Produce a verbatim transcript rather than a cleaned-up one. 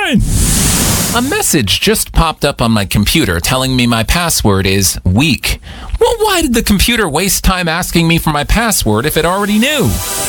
fine. A message just popped up on my computer telling me my password is weak. Well, why did the computer waste time asking me for my password if it already knew?